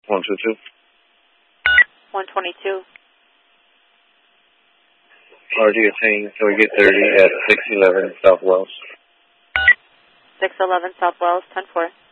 122. 122. RD attained Target 30 at 611 South Wells. 611 South Wells, 10-4.